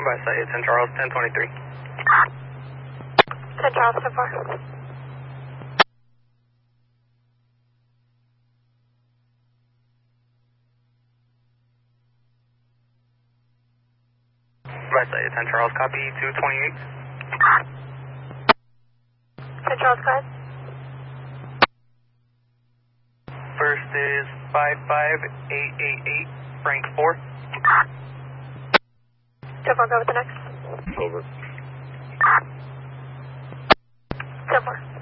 By site, 10 Charles, 1023. 10 Charles, 10-4. By site, 10 Charles, copy 228. 10 Charles, go ahead. First is 55888, Frank 4. 10-4, go with the next. Over. 10-4.